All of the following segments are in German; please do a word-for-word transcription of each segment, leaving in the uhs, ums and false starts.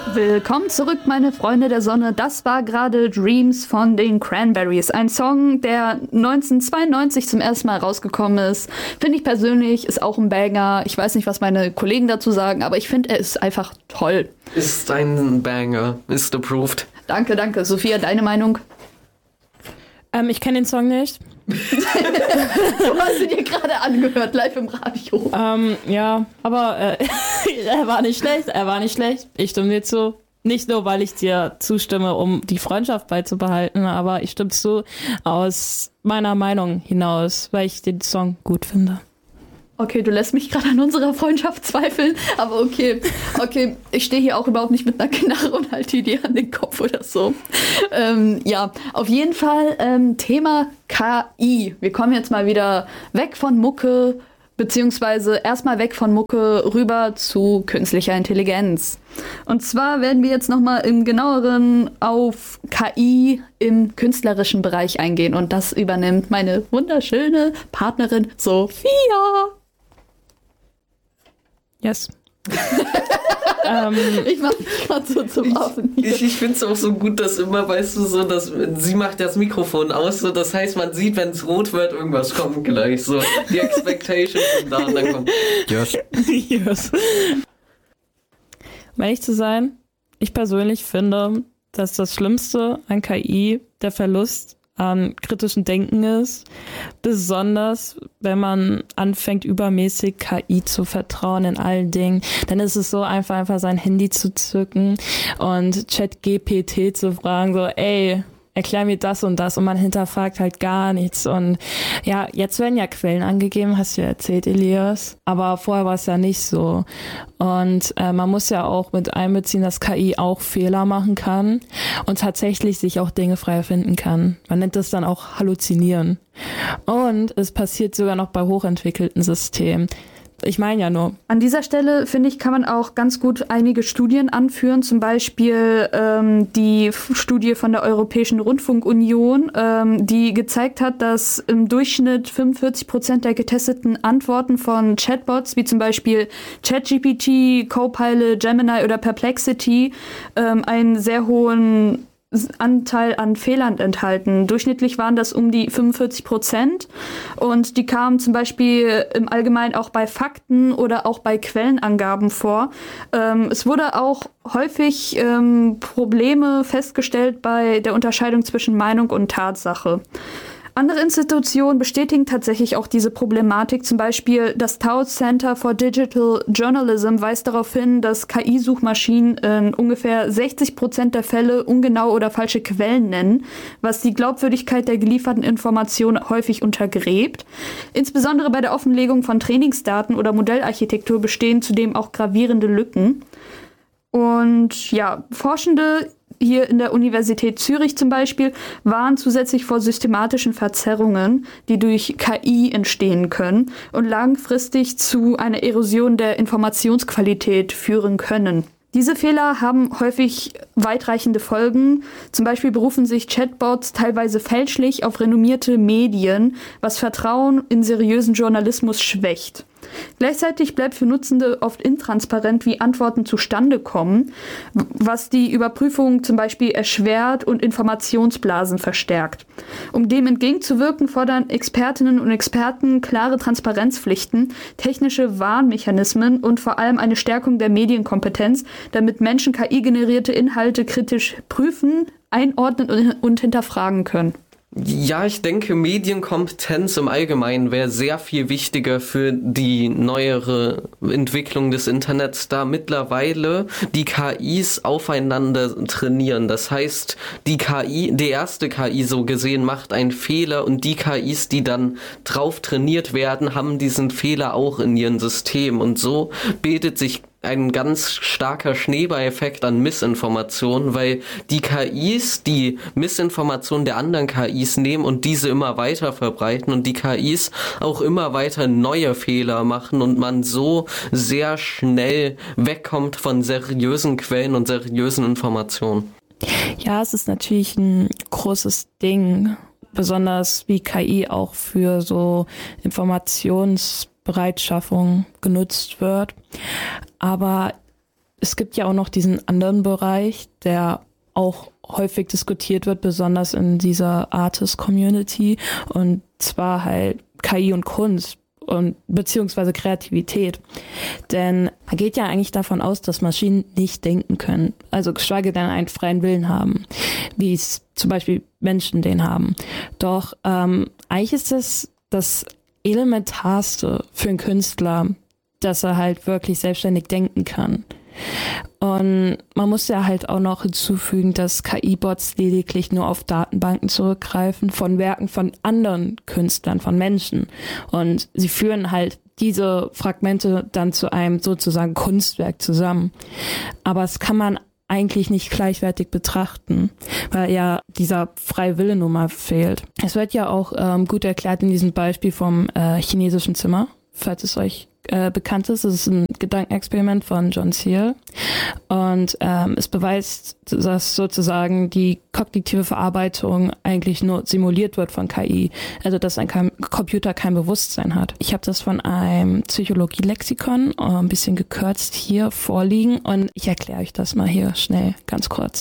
Willkommen zurück, meine Freunde der Sonne. Das war gerade Dreams von den Cranberries. Ein Song, der neunzehnhundertzweiundneunzig zum ersten Mal rausgekommen ist. Finde ich persönlich, ist auch ein Banger. Ich weiß nicht, was meine Kollegen dazu sagen, aber ich finde, er ist einfach toll. Ist ein Banger. Ist approved. Danke, danke. Sophia, deine Meinung? Ähm, ich kenne den Song nicht. Du hast ihn dir gerade angehört, live im Radio. Ähm, ja, aber äh, er war nicht schlecht, er war nicht schlecht. Ich stimme dir zu. Nicht nur, weil ich dir zustimme, um die Freundschaft beizubehalten, aber ich stimme zu aus meiner Meinung hinaus, weil ich den Song gut finde. Okay, du lässt mich gerade an unserer Freundschaft zweifeln, aber okay. Okay, ich stehe hier auch überhaupt nicht mit einer Knarre und halte die dir an den Kopf oder so. Ähm, ja, auf jeden Fall ähm, Thema K I. Wir kommen jetzt mal wieder weg von Mucke, beziehungsweise erstmal weg von Mucke rüber zu künstlicher Intelligenz. Und zwar werden wir jetzt nochmal im genaueren auf K I im künstlerischen Bereich eingehen. Und das übernimmt meine wunderschöne Partnerin Sophia. Yes. ähm, ich mach mich gerade so zum Affen. Ich, ich finde es auch so gut, dass immer, weißt du, so, dass sie macht das Mikrofon aus, so, das heißt, man sieht, wenn es rot wird, irgendwas kommt gleich, so, die Expectations sind da und dann kommt, yes. yes. Um ehrlich zu sein, ich persönlich finde, dass das Schlimmste an K I der Verlust an kritischem Denken ist, besonders wenn man anfängt, übermäßig K I zu vertrauen in allen Dingen, dann ist es so einfach, einfach sein Handy zu zücken und ChatGPT zu fragen, so, ey, erklär mir das und das, und man hinterfragt halt gar nichts. Und ja, jetzt werden ja Quellen angegeben, hast du ja erzählt, Elias, aber vorher war es ja nicht so. Und äh, man muss ja auch mit einbeziehen, dass K I auch Fehler machen kann und tatsächlich sich auch Dinge frei erfinden kann. Man nennt das dann auch Halluzinieren. Und es passiert sogar noch bei hochentwickelten Systemen. Ich meine ja nur. An dieser Stelle, finde ich, kann man auch ganz gut einige Studien anführen. Zum Beispiel ähm, die Studie von der Europäischen Rundfunkunion, ähm, die gezeigt hat, dass im Durchschnitt fünfundvierzig Prozent der getesteten Antworten von Chatbots, wie zum Beispiel ChatGPT, Copilot, Gemini oder Perplexity, ähm, einen sehr hohen Anteil an Fehlern enthalten. Durchschnittlich waren das um die fünfundvierzig Prozent und die kamen zum Beispiel im Allgemeinen auch bei Fakten oder auch bei Quellenangaben vor. Ähm, es wurde auch häufig ähm, Probleme festgestellt bei der Unterscheidung zwischen Meinung und Tatsache. Andere Institutionen bestätigen tatsächlich auch diese Problematik. Zum Beispiel das Tao Center for Digital Journalism weist darauf hin, dass K I-Suchmaschinen in ungefähr sechzig Prozent der Fälle ungenaue oder falsche Quellen nennen, was die Glaubwürdigkeit der gelieferten Informationen häufig untergräbt. Insbesondere bei der Offenlegung von Trainingsdaten oder Modellarchitektur bestehen zudem auch gravierende Lücken. Und ja, Forschende hier in der Universität Zürich zum Beispiel warnen zusätzlich vor systematischen Verzerrungen, die durch K I entstehen können und langfristig zu einer Erosion der Informationsqualität führen können. Diese Fehler haben häufig weitreichende Folgen. Zum Beispiel berufen sich Chatbots teilweise fälschlich auf renommierte Medien, was Vertrauen in seriösen Journalismus schwächt. Gleichzeitig bleibt für Nutzende oft intransparent, wie Antworten zustande kommen, was die Überprüfung zum Beispiel erschwert und Informationsblasen verstärkt. Um dem entgegenzuwirken, fordern Expertinnen und Experten klare Transparenzpflichten, technische Warnmechanismen und vor allem eine Stärkung der Medienkompetenz, damit Menschen K I-generierte Inhalte kritisch prüfen, einordnen und hinterfragen können. Ja, ich denke, Medienkompetenz im Allgemeinen wäre sehr viel wichtiger für die neuere Entwicklung des Internets, da mittlerweile die K Is aufeinander trainieren. Das heißt, die K I, die erste K I so gesehen, macht einen Fehler und die K Is, die dann drauf trainiert werden, haben diesen Fehler auch in ihrem System. Und so bildet sich ein ganz starker Schneeballeffekt an Missinformationen, weil die K Is die Missinformationen der anderen K Is nehmen und diese immer weiter verbreiten und die K Is auch immer weiter neue Fehler machen und man so sehr schnell wegkommt von seriösen Quellen und seriösen Informationen. Ja, es ist natürlich ein großes Ding, besonders wie K I auch für so Informationsbereitschaffung genutzt wird. Aber es gibt ja auch noch diesen anderen Bereich, der auch häufig diskutiert wird, besonders in dieser Artist-Community, und zwar halt K I und Kunst und beziehungsweise Kreativität. Denn man geht ja eigentlich davon aus, dass Maschinen nicht denken können, also geschweige denn einen freien Willen haben, wie es zum Beispiel Menschen den haben. Doch ähm, eigentlich ist das das Elementarste für einen Künstler, dass er halt wirklich selbstständig denken kann. Und man muss ja halt auch noch hinzufügen, dass K I-Bots lediglich nur auf Datenbanken zurückgreifen von Werken von anderen Künstlern, von Menschen. Und sie führen halt diese Fragmente dann zu einem sozusagen Kunstwerk zusammen. Aber das kann man eigentlich nicht gleichwertig betrachten, weil ja dieser freie Wille nun mal fehlt. Es wird ja auch ähm, gut erklärt in diesem Beispiel vom äh, chinesischen Zimmer, falls es euch äh, bekannt ist. Es ist ein Gedankenexperiment von John Searle und ähm, es beweist, dass sozusagen die kognitive Verarbeitung eigentlich nur simuliert wird von K I, also dass ein K- Computer kein Bewusstsein hat. Ich habe das von einem Psychologie-Lexikon äh, ein bisschen gekürzt hier vorliegen und ich erkläre euch das mal hier schnell, ganz kurz.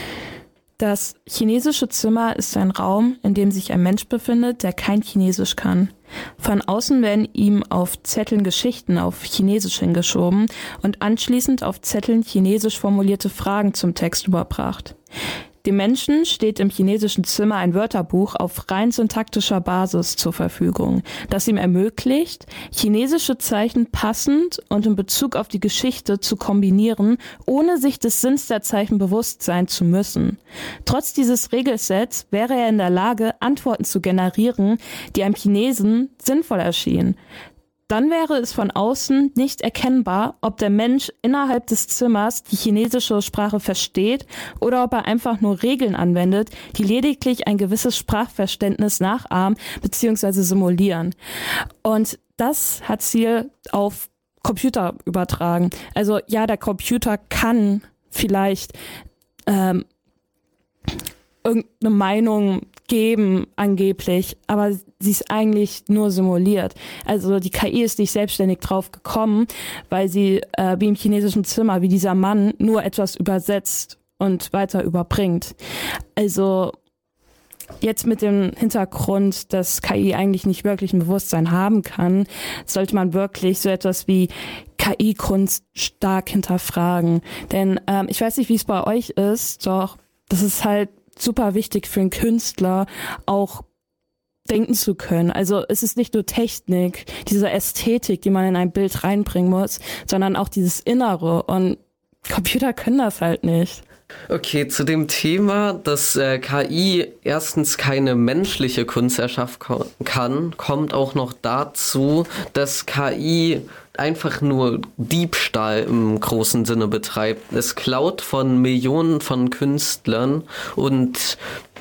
Das chinesische Zimmer ist ein Raum, in dem sich ein Mensch befindet, der kein Chinesisch kann. Von außen werden ihm auf Zetteln Geschichten auf Chinesisch hingeschoben und anschließend auf Zetteln chinesisch formulierte Fragen zum Text überbracht. Dem Menschen steht im chinesischen Zimmer ein Wörterbuch auf rein syntaktischer Basis zur Verfügung, das ihm ermöglicht, chinesische Zeichen passend und in Bezug auf die Geschichte zu kombinieren, ohne sich des Sinns der Zeichen bewusst sein zu müssen. Trotz dieses Regelsets wäre er in der Lage, Antworten zu generieren, die einem Chinesen sinnvoll erschienen. Dann wäre es von außen nicht erkennbar, ob der Mensch innerhalb des Zimmers die chinesische Sprache versteht oder ob er einfach nur Regeln anwendet, die lediglich ein gewisses Sprachverständnis nachahmen bzw. simulieren. Und das hat Ziel auf Computer übertragen. Also ja, der Computer kann vielleicht ähm, irgendeine Meinung geben, angeblich, aber sie ist eigentlich nur simuliert. Also die K I ist nicht selbstständig drauf gekommen, weil sie äh, wie im chinesischen Zimmer, wie dieser Mann, nur etwas übersetzt und weiter überbringt. Also jetzt mit dem Hintergrund, dass K I eigentlich nicht wirklich ein Bewusstsein haben kann, sollte man wirklich so etwas wie K I-Kunst stark hinterfragen. Denn ähm, ich weiß nicht, wie es bei euch ist, doch das ist halt super wichtig für einen Künstler, auch denken zu können. Also es ist nicht nur Technik, diese Ästhetik, die man in ein Bild reinbringen muss, sondern auch dieses Innere. Und Computer können das halt nicht. Okay, zu dem Thema, dass äh, K I erstens keine menschliche Kunst erschaffen kann, kommt auch noch dazu, dass K I einfach nur Diebstahl im großen Sinne betreibt. Es klaut von Millionen von Künstlern und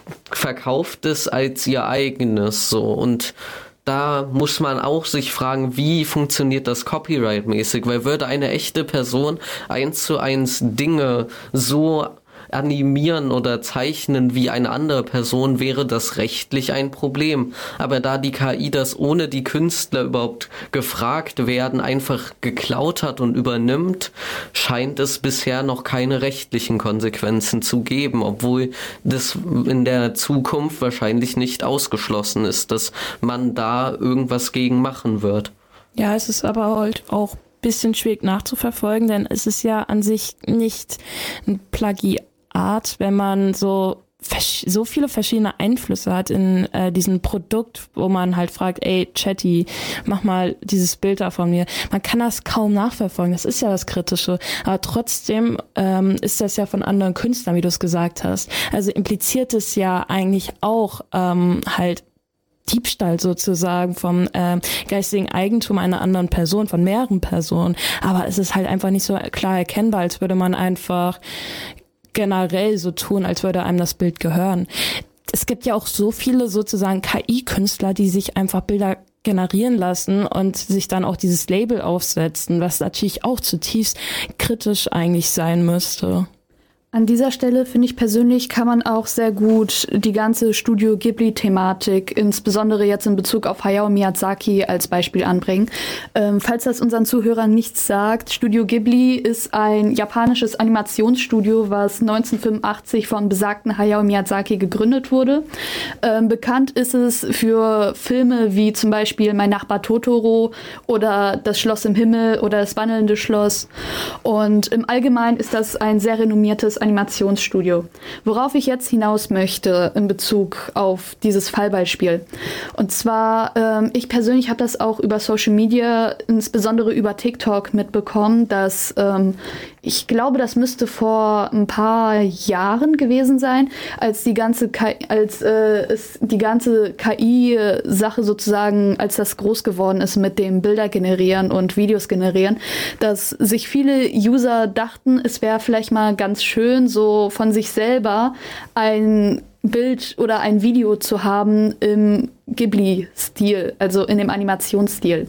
verkauft es als ihr eigenes so. Und da muss man auch sich fragen, wie funktioniert das copyright-mäßig? Weil würde eine echte Person eins zu eins Dinge so animieren oder zeichnen wie eine andere Person, wäre das rechtlich ein Problem. Aber da die K I das ohne die Künstler überhaupt gefragt werden, einfach geklaut hat und übernimmt, scheint es bisher noch keine rechtlichen Konsequenzen zu geben, obwohl das in der Zukunft wahrscheinlich nicht ausgeschlossen ist, dass man da irgendwas gegen machen wird. Ja, es ist aber halt auch ein bisschen schwierig nachzuverfolgen, denn es ist ja an sich nicht ein Plagiat, wenn man so so viele verschiedene Einflüsse hat in äh, diesem Produkt, wo man halt fragt, ey, Chatty, mach mal dieses Bild da von mir. Man kann das kaum nachverfolgen, das ist ja das Kritische. Aber trotzdem ähm, ist das ja von anderen Künstlern, wie du es gesagt hast. Also impliziert es ja eigentlich auch ähm, halt Diebstahl sozusagen vom äh, geistigen Eigentum einer anderen Person, von mehreren Personen. Aber es ist halt einfach nicht so klar erkennbar, als würde man einfach generell so tun, als würde einem das Bild gehören. Es gibt ja auch so viele sozusagen K I-Künstler, die sich einfach Bilder generieren lassen und sich dann auch dieses Label aufsetzen, was natürlich auch zutiefst kritisch eigentlich sein müsste. An dieser Stelle, finde ich persönlich, kann man auch sehr gut die ganze Studio Ghibli-Thematik, insbesondere jetzt in Bezug auf Hayao Miyazaki, als Beispiel anbringen. Ähm, falls das unseren Zuhörern nichts sagt, Studio Ghibli ist ein japanisches Animationsstudio, was neunzehnhundertfünfundachtzig von besagten Hayao Miyazaki gegründet wurde. Ähm, bekannt ist es für Filme wie zum Beispiel Mein Nachbar Totoro oder Das Schloss im Himmel oder Das wandelnde Schloss. Und im Allgemeinen ist das ein sehr renommiertes Animationsstudio. Worauf ich jetzt hinaus möchte in Bezug auf dieses Fallbeispiel. Und zwar, ähm, ich persönlich habe das auch über Social Media, insbesondere über TikTok mitbekommen, dass ähm, ich glaube, das müsste vor ein paar Jahren gewesen sein, als die ganze K I, als äh, es die ganze K I-Sache sozusagen, als das groß geworden ist mit dem Bilder generieren und Videos generieren, dass sich viele User dachten, es wäre vielleicht mal ganz schön, so von sich selber ein Bild oder ein Video zu haben im Ghibli-Stil, also in dem Animationsstil.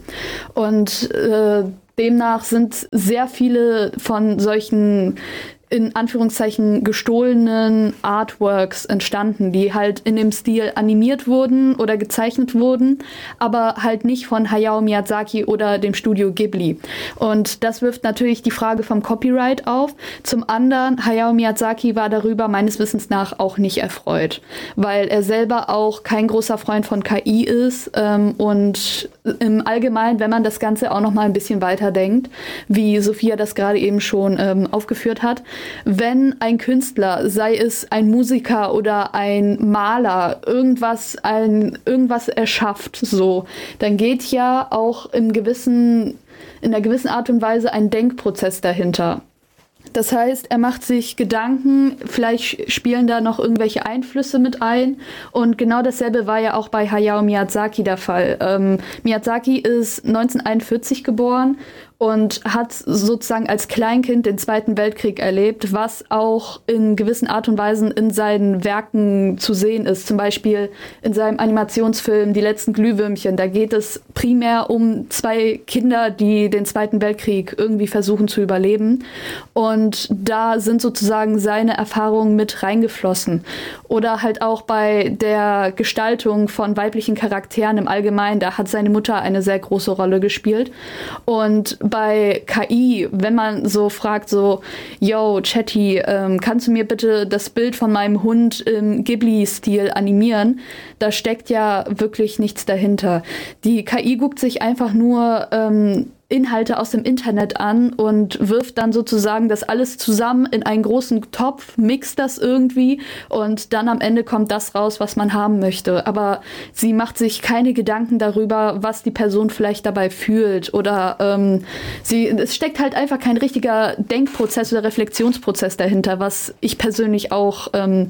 Und äh, demnach sind sehr viele von solchen in Anführungszeichen gestohlenen Artworks entstanden, die halt in dem Stil animiert wurden oder gezeichnet wurden, aber halt nicht von Hayao Miyazaki oder dem Studio Ghibli. Und das wirft natürlich die Frage vom Copyright auf. Zum anderen, Hayao Miyazaki war darüber meines Wissens nach auch nicht erfreut, weil er selber auch kein großer Freund von K I ist ähm, und im Allgemeinen, wenn man das Ganze auch noch mal ein bisschen weiterdenkt, wie Sophia das gerade eben schon ähm, aufgeführt hat, wenn ein Künstler, sei es ein Musiker oder ein Maler, irgendwas, ein, irgendwas erschafft, so, dann geht ja auch im gewissen, in einer gewissen Art und Weise ein Denkprozess dahinter. Das heißt, er macht sich Gedanken, vielleicht spielen da noch irgendwelche Einflüsse mit ein. Und genau dasselbe war ja auch bei Hayao Miyazaki der Fall. Ähm, Miyazaki ist neunzehnhunderteinundvierzig geboren und hat sozusagen als Kleinkind den Zweiten Weltkrieg erlebt, was auch in gewissen Art und Weisen in seinen Werken zu sehen ist. Zum Beispiel in seinem Animationsfilm Die letzten Glühwürmchen. Da geht es primär um zwei Kinder, die den Zweiten Weltkrieg irgendwie versuchen zu überleben. Und da sind sozusagen seine Erfahrungen mit reingeflossen. Oder halt auch bei der Gestaltung von weiblichen Charakteren im Allgemeinen. Da hat seine Mutter eine sehr große Rolle gespielt. Und bei K I, wenn man so fragt, so, yo, Chatty, ähm, kannst du mir bitte das Bild von meinem Hund im Ghibli-Stil animieren? Da steckt ja wirklich nichts dahinter. Die K I guckt sich einfach nur ähm, Inhalte aus dem Internet an und wirft dann sozusagen das alles zusammen in einen großen Topf, mixt das irgendwie und dann am Ende kommt das raus, was man haben möchte. Aber sie macht sich keine Gedanken darüber, was die Person vielleicht dabei fühlt oder ähm, sie, es steckt halt einfach kein richtiger Denkprozess oder Reflexionsprozess dahinter, was ich persönlich auch ähm,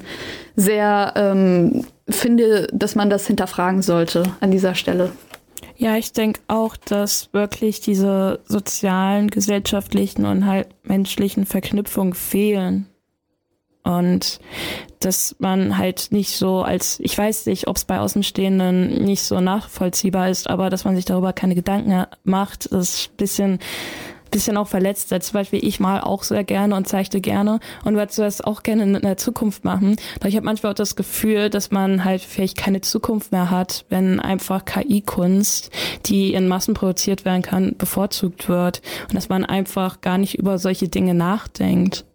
sehr ähm, finde, dass man das hinterfragen sollte an dieser Stelle. Ja, ich denke auch, dass wirklich diese sozialen, gesellschaftlichen und halt menschlichen Verknüpfungen fehlen. Und dass man halt nicht so als, ich weiß nicht, ob es bei Außenstehenden nicht so nachvollziehbar ist, aber dass man sich darüber keine Gedanken macht, ist ein bisschen... bisschen auch verletzt. Als zum Beispiel ich mal auch sehr gerne und zeichne gerne und würde das auch gerne in der Zukunft machen. Aber ich habe manchmal auch das Gefühl, dass man halt vielleicht keine Zukunft mehr hat, wenn einfach K I-Kunst, die in Massen produziert werden kann, bevorzugt wird und dass man einfach gar nicht über solche Dinge nachdenkt.